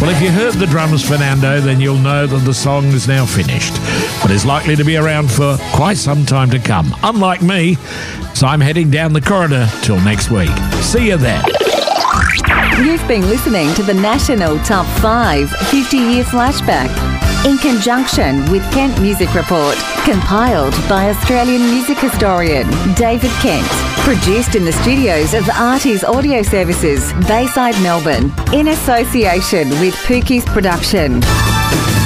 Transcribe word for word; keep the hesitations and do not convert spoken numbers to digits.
Well, if you heard the drums, Fernando, then you'll know that the song is now finished, but is likely to be around for quite some time to come. Unlike me, so I'm heading down the corridor till next week. See you then. You've been listening to the National Top five fifty-year Flashback in conjunction with Kent Music Report, compiled by Australian music historian David Kent. Produced in the studios of Artie's Audio Services, Bayside, Melbourne, in association with Pookie's Production.